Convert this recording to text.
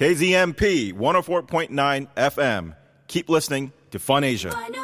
KZMP 104.9 FM. Keep listening to Fun Asia.